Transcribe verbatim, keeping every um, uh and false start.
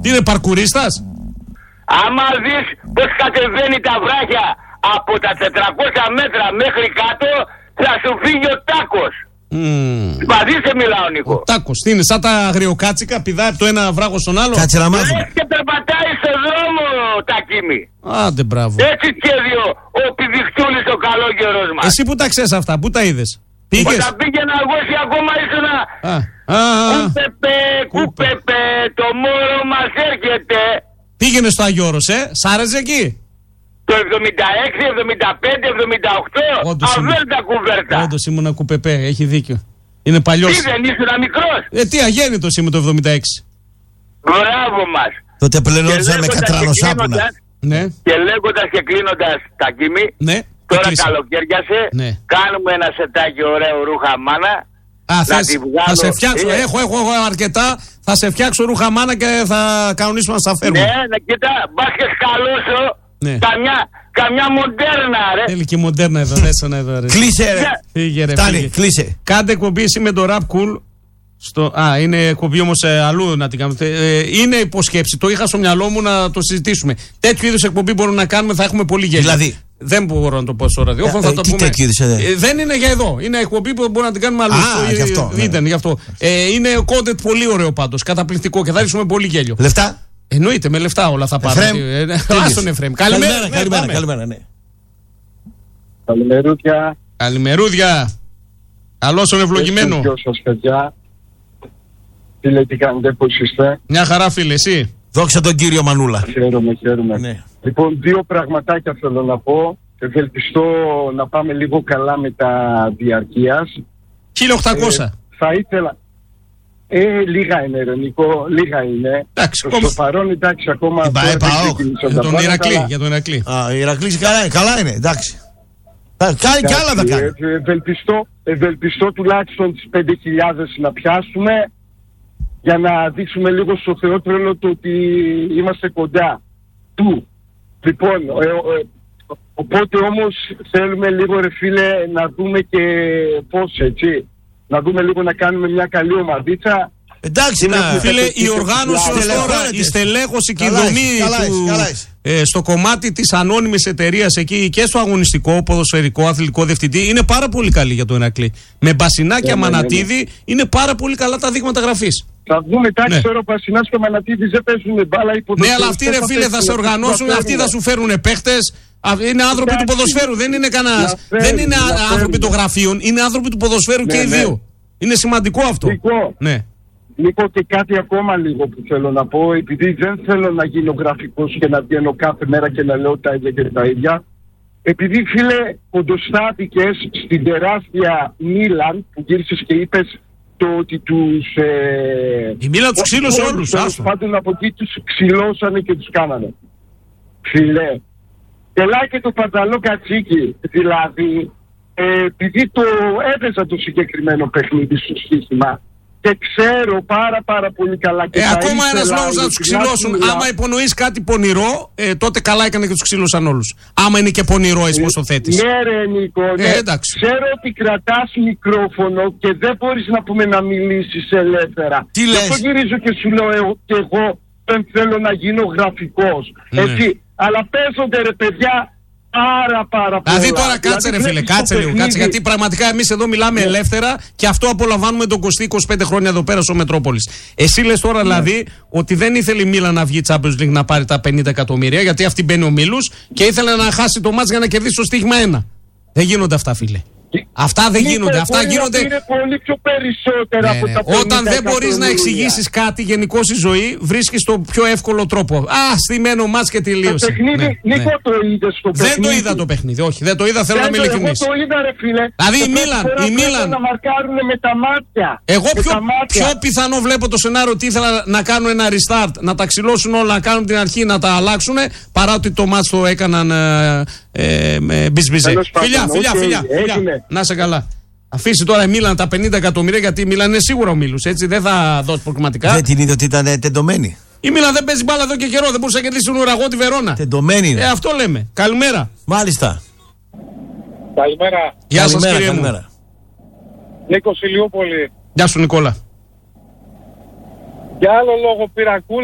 Τι είναι, παρκουρίστας? Άμα δεις πως κατεβαίνει τα βράχια από τα τετρακόσια μέτρα μέχρι κάτω, θα σου φύγει ο τάκος. Mm. Μαζί σε μιλάω, Νίκο. Ο τάκος, τι είναι, σαν τα αγριοκάτσικα, πηδάει από το ένα βράχο στον άλλο. Κάτσε να μάθουμε. Λες και περπατάει στο δρόμο, Τακίμη. Άντε, μπράβο. Έτσι σχέδιο ο πηδιχτούλης ο καλόγερος μας. Εσύ που τα ξέρεις αυτά, πού τα είδες? Πήγες? Όταν πήγαινα εγώ εσύ ακόμα ήσουν. Α, α, α. Κούπεπε, κούπεπε, το μόρο μας έρχεται. Πήγαινε στο Άγιο Όρος, ε, σ' άρεσε εκεί? Το εβδομήντα έξι, εβδομήντα πέντε, εβδομήντα οκτώ, αβέρτα κουβέρτα. Όντως ήμουνα κουπεπέ, έχει δίκιο. Είναι παλιός. Τι δεν ήσουν μικρός? Ε, τι αγέννητος είμαι το εβδομήντα έξι. Μπράβο μας. Τότε πλενόντουσαν με κατρανοσάπουνα. Ναι. Και λέγοντας και κλείνοντας, Τακίμη, Ναι. τώρα καλοκαίριασε, Ναι. κάνουμε ένα σετάκι ωραίο ρούχα μάνα. Α, να θες, τη βγάλω. θα σε φτιάξω, Ε, έχω, έχω, έχω αρκετά, θα σε φτιάξω ρούχα μάνα και θα κανονίσουμε να στα φέρουμε. Ναι, ναι, κοίτα, μπας και σκαλώσω Ναι. καμιά, καμιά μοντέρνα, ρε. Θέλει και μοντέρνα εδώ, δέσανα εδώ, ρε. Κλείσε, ρε. Φύγε, ρε, Φτάνει, φύγε. κλείσε. Κάντε εκπομπή εσύ με το Rap Cool. Στο... Α, είναι εκπομπή όμως ε, αλλού να την κάνουμε. Ε, είναι υποσκέψη. Το είχα στο μυαλό μου να το συζητήσουμε. Τέτοιου είδους εκπομπή μπορούμε να κάνουμε, θα έχουμε πολύ γέλιο. Δηλαδή. Δεν μπορώ να το πω στο ραδιόφωνο. Ε, θα το τι πούμε. τέτοιου είδους, ε, Ε, δεν είναι για εδώ. Είναι εκπομπή που μπορούμε να την κάνουμε αλλού. Α, στο- γι' αυτό, ε, ήταν, ναι. γι' αυτό. Ε, είναι content πολύ ωραίο πάντως. Καταπληκτικό και θα ρίξουμε πολύ γέλιο. Λεφτά. Εννοείται, με λεφτά όλα θα πάρουμε. Εφραίμ, Ε, ε, τέλειωσε. Ας τον Εφραίμ. Καλημέρα, ναι, καλημέρα, πάμε. καλημέρα, ναι. Καλημερούδια. Καλημερούδια. Καλώς τον ευλογημένο. Ποιος σας, παιδιά. Φίλε, τι κάνετε, πώς είστε? Μια χαρά, φίλε, εσύ. Δόξα τον κύριο Μανούλα. Χαίρομαι, χαίρομαι. Ναι. Λοιπόν, δύο πραγματάκια θέλω να πω. Ευελπιστώ να πάμε λίγο καλά με τα διαρκείας. χίλια οκτακόσια. Θα ήθελα... Ε, λίγα είναι, ρε Νικό, λίγα είναι. Εντάξει, Στο κόμμα- παρόν, εντάξει, ακόμα... Την ΠΑΕ δεν ΠΑΟΚ. ξεκίνησαν Για τα τον πράγματα, Ηρακλή. αλλά- Για τον Ηρακλή. Α, η Ηρακλής καλά είναι, καλά είναι, εντάξει. Θα κάνει κι άλλα θα Εντάξει, κάνει. ε, Ευελπιστώ, ευελπιστώ τουλάχιστον τις πέντε χιλιάδες να πιάσουμε για να δείξουμε λίγο στο Θεότρελο το ότι είμαστε κοντά του. Λοιπόν, ε, ε, οπότε όμως θέλουμε λίγο, ρε φίλε, να δούμε και πώς, έτσι. Να δούμε λίγο να κάνουμε μια καλή ομαδίτσα. Εντάξει, Είναι να... φίλε, Φίλε, η και- οργάνωση ως τώρα, στελεχώνεται. η στελέχωση και η Καλά δομή είσαι, καλά του, είσαι, καλά είσαι. ε, στο κομμάτι της ανώνυμης εταιρείας εκεί και στο αγωνιστικό, ποδοσφαιρικό, αθλητικό διευθυντή είναι πάρα πολύ καλή για τον Ηρακλή. Με Μπασινάκια, Ναι, ναι, ναι, ναι. Μανατίδη είναι πάρα πολύ καλά τα δείγματα γραφής. Θα δούμε, εντάξει, Ναι. τώρα ο Πασινάς και ο Μανατίδης δεν παίζουν μπάλα. οι Ναι, αλλά αυτοί ρε ποδοσφαιριστές φίλε θα σε παίξουν, οργανώσουν, θα αυτοί θα φέρουν. σου φέρουν παίχτες. Α, Είναι άνθρωποι του Εντάξει. ποδοσφαίρου, δεν είναι κανένας. Να φέρουν, Δεν είναι να α- φέρουν. άνθρωποι των γραφείων, είναι άνθρωποι του ποδοσφαίρου και Ναι, οι ναι. δύο. Είναι σημαντικό αυτό. Νικό. Ναι. Νίκο, και κάτι ακόμα λίγο που θέλω να πω, επειδή δεν θέλω να γίνω γραφικός και να βγαίνω κάθε μέρα και να λέω τα ίδια και τα ίδια. Επειδή, φίλε, κοντοστάθηκες στην τεράστια Μίλαν που γύρισες και είπες το ότι τους... Ε, Η Μίλαν τους ξύλωσε όλους, όλους, τέλος άστο. πάντων από εκεί τους ξυλώσανε και τους κάνανε. Φίλε, τελάει και το πανταλό κατσίκι, δηλαδή, ε, επειδή το έπαιζα το συγκεκριμένο παιχνίδι στο στοίχημα, και ξέρω πάρα πάρα πολύ καλά και Ε, θα ακόμα ήθελα ένας λόγος να τους ειλικρινά ξυλώσουν. μιλάω. Άμα υπονοείς κάτι πονηρό, ε, τότε καλά έκανε και τους ξύλωσαν όλους. Άμα είναι και πονηρό, εσύ πως το θέτεις. Ναι, ρε Νίκο, ναι. Ε, εντάξει. Ξέρω ότι κρατάς μικρόφωνο και δεν μπορείς να πούμε να μιλήσεις ελεύθερα. Τι Γι' λες? αυτό γυρίζω και σου λέω εγώ, και εγώ δεν θέλω να γίνω γραφικός. Ναι. Έτσι. Αλλά παίζονται, ρε παιδιά, πάρα πάρα πολλά. Δηλαδή τώρα κάτσε ρε Δηλαδή, φίλε, βλέπεις κάτσε το λίγο, παιχνίδι. κάτσε. Γιατί πραγματικά εμείς εδώ μιλάμε ελεύθερα και αυτό απολαμβάνουμε τον είκοσι είκοσι πέντε χρόνια εδώ πέρα στο Μετρόπολης. Εσύ λες τώρα δηλαδή ότι δεν ήθελε η Μίλαν να βγει Champions League να πάρει τα πενήντα εκατομμύρια, γιατί αυτή μπαίνει ο Μίλους και ήθελε να χάσει το μάτς για να κερδίσει το στοίχημα ένα. Δεν γίνονται αυτά, φίλε. Αυτά δεν Νίκο, γίνονται. Αυτά μπορεί να γίνονται. Είναι πολύ πιο περισσότερα Ναι, από ναι. τα Όταν δεν πενήντα μπορείς να εκατομμύρια. εξηγήσεις κάτι γενικώ στη ζωή, βρίσκεις το πιο εύκολο τρόπο. Α, στημένο μάτς και Το τελείωσε. παιχνίδι, Ναι, Νίκο, ναι. το είδες το παιχνίδι. Δεν το είδα το παιχνίδι, όχι, δεν το είδα, θέλω να είμαι Δεν το- ειλικρινής. Εγώ το είδα, ρε φίλε. Δηλαδή, Και η πρώτη Μίλαν, φορά η πρέπει Μίλαν. να μαρκάρουν με τα μάτια. Εγώ Με πιο, τα μάτια. πιο πιθανό βλέπω το σενάριο ότι ήθελα να κάνουν ένα restart, να τα ξυλώσουν όλα, να κάνουν την αρχή, να τα αλλάξουν, παρά ότι το μάτς το έκαναν ε, ε, με μπισμπιζέ. Τέλος πάντων, Φιλιά, φιλιά, οκ, φιλιά, φιλιά. έγινε. Να σε καλά. Αφήσει τώρα η Μίλαν τα πενήντα εκατομμύρια, γιατί η Μίλαν είναι σίγουρα ο Μίλους, έτσι δεν θα δώσει προκριματικά. Δεν την είδε ότι ήταν ε, τεντωμένη. Η Μίλαν δεν παίζει μπάλα εδώ και καιρό, δεν μπορούσε να κερδίσει τον ουραγό τη Βερόνα. Τεντωμένη είναι. Ε, αυτό λέμε. Καλημέρα. Μάλιστα. Καλημέρα. Γεια σας Καλημέρα, κύριε μου. καλημέρα. Νίκο Ηλιούπολη. Γεια σου Νικόλα. Για άλλο λόγο πήρα κούλα.